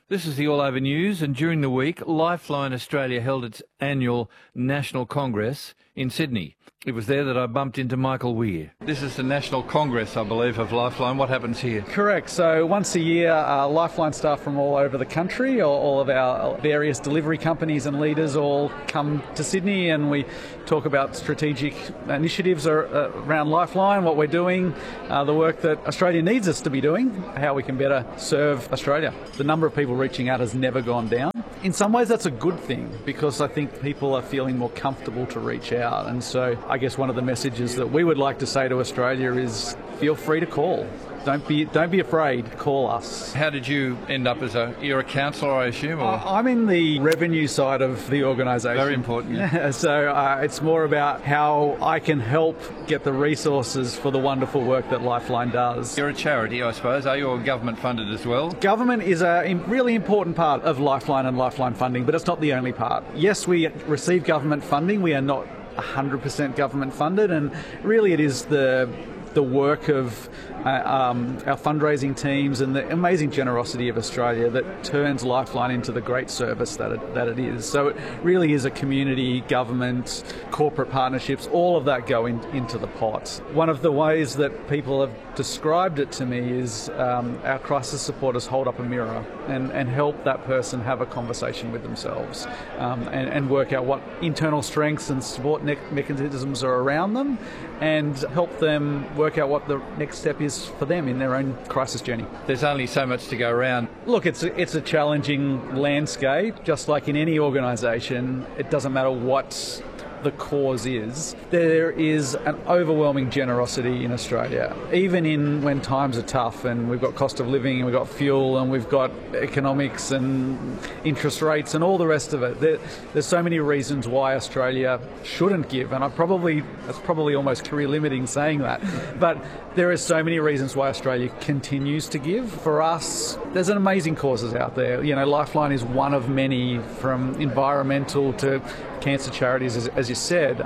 This is the All Over News, and during the week, Lifeline Australia held its annual National Congress in Sydney. It was there that I bumped into Michael Weir. This is the National Congress, I believe, of Lifeline. What happens here? Correct. So once a year, Lifeline staff from all over the country, all of our various delivery companies and leaders all come to Sydney, and we talk about strategic initiatives around Lifeline, what we're doing, the work that Australia needs us to be doing, how we can better serve Australia. The number of people reaching out has never gone down. In some ways that's a good thing, because I think people are feeling more comfortable to reach out, and so I guess one of the messages that we would like to say to Australia is feel free to call. Don't be afraid. Call us. How did you end up you're a counsellor, I assume? Or? I'm in the revenue side of the organisation. Very important. Yeah. So it's more about how I can help get the resources for the wonderful work that Lifeline does. You're a charity, I suppose. Are you government funded as well? Government is a really important part of Lifeline and Lifeline funding, but it's not the only part. Yes, we receive government funding. We are not 100% government funded, and really it is the work of our fundraising teams and the amazing generosity of Australia that turns Lifeline into the great service that it is. So it really is a community, government, corporate partnerships, all of that go into the pot. One of the ways that people have described it to me is our crisis supporters hold up a mirror and help that person have a conversation with themselves and work out what internal strengths and support mechanisms are around them, and help them work out what the next step is for them in their own crisis journey. There's only so much to go around. Look, it's a challenging landscape. Just like in any organisation, it doesn't matter what the cause is. There is an overwhelming generosity in Australia, even when times are tough and we've got cost of living and we've got fuel and we've got economics and interest rates and all the rest of it. There's so many reasons why Australia shouldn't give, and that's probably almost career limiting saying that, but there are so many reasons why Australia continues to give. For us, there's an amazing causes out there. You know, Lifeline is one of many, from environmental to cancer charities, as you said.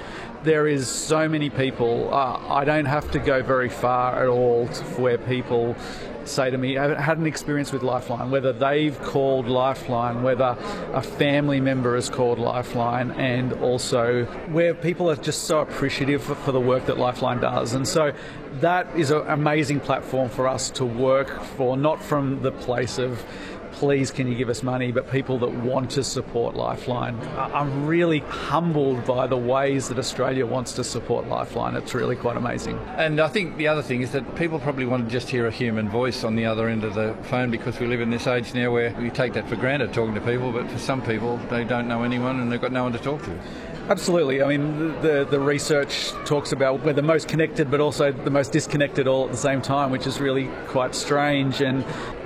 There is so many people. I don't have to go very far at all where people say to me, I had an experience with Lifeline, whether they've called Lifeline, whether a family member has called Lifeline, and also where people are just so appreciative for the work that Lifeline does. And so that is an amazing platform for us to work for, not from the place of please can you give us money, but people that want to support Lifeline. I'm really humbled by the ways that Australia wants to support Lifeline. It's really quite amazing. And I think the other thing is that people probably want to just hear a human voice on the other end of the phone, because we live in this age now where we take that for granted, talking to people, but for some people they don't know anyone and they've got no one to talk to. Absolutely. I mean, the research talks about we're the most connected but also the most disconnected all at the same time, which is really quite strange. And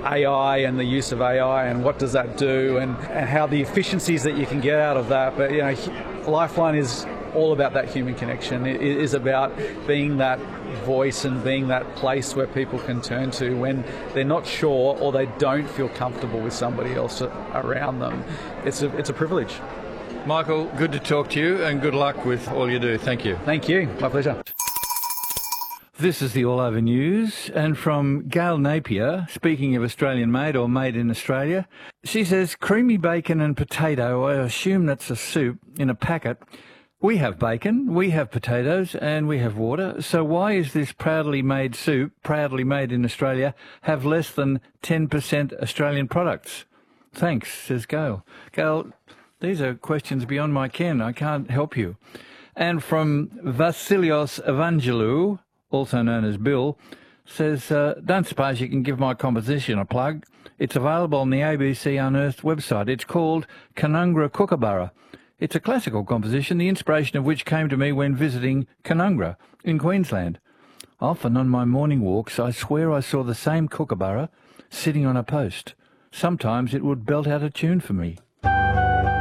AI and the use of AI and what does that do, and how the efficiencies that you can get out of that. But, you know, Lifeline is all about that human connection. It is about being that voice and being that place where people can turn to when they're not sure or they don't feel comfortable with somebody else around them. It's a privilege. Michael, good to talk to you, and good luck with all you do. Thank you. Thank you. My pleasure. This is the All Over News, and from Gail Napier, speaking of Australian made or made in Australia, she says creamy bacon and potato, I assume that's a soup, in a packet. We have bacon, we have potatoes, and we have water, so why is this proudly made soup, proudly made in Australia, have less than 10% Australian products? Thanks, says Gail. Gail, these are questions beyond my ken. I can't help you. And from Vasilios Evangelou, also known as Bill, says, don't suppose you can give my composition a plug. It's available on the ABC Unearthed website. It's called Canungra Kookaburra. It's a classical composition, the inspiration of which came to me when visiting Canungra in Queensland. Often on my morning walks, I swear I saw the same kookaburra sitting on a post. Sometimes it would belt out a tune for me.